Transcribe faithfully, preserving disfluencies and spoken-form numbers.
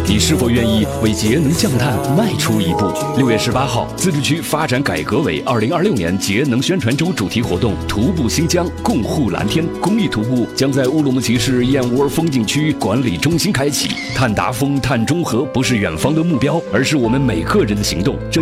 你是否愿意为节能降碳迈出一步？六月十八号，自治区发展改革委二零二六年节能宣传周主题活动“徒步新疆，共护蓝天”公益徒步将在乌鲁木齐市燕窝风景区管理中心开启。碳达峰、碳中和不是远方的目标，而是我们每个人的行动。这